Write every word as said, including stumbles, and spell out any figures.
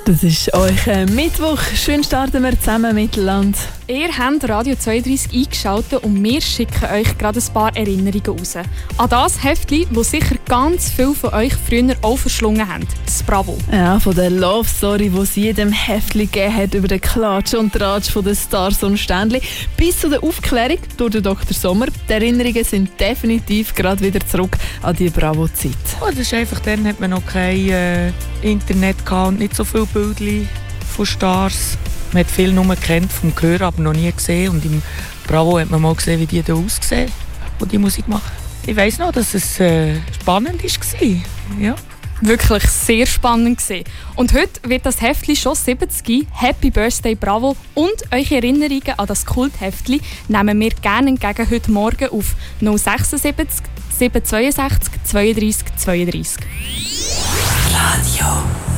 Das ist euch ein Mittwoch. Schön starten wir zusammen mit Land. Ihr habt Radio zweiunddreissig eingeschaltet und wir schicken euch gerade ein paar Erinnerungen raus. An das Heftchen, das sicher ganz viele von euch früher auch verschlungen haben. Das Bravo. Ja, von der Love Story, die es jedem Heftchen gegeben hat über den Klatsch und Tratsch von den Stars und Ständli, bis zu der Aufklärung durch den Doktor Sommer. Die Erinnerungen sind definitiv gerade wieder zurück an die Bravo-Zeit. Oh, das ist einfach, dann hat man noch kein äh, Internet gehabt und nicht so viele Bildchen von Stars. Man hat viel nur gekannt vom Hören, aber noch nie gesehen. Und im Bravo hat man mal gesehen, wie die da aussehen, die die Musik machen. Ich weiss noch, dass es äh, spannend war. Ja. Wirklich sehr spannend gewesen. Und heute wird das Heftchen schon siebzig. Happy Birthday Bravo und eure Erinnerungen an das Kultheftchen nehmen wir gerne entgegen heute Morgen auf null sechsundsiebzig, sieben zweiundsechzig, zweiunddreissig, zweiunddreissig. Radio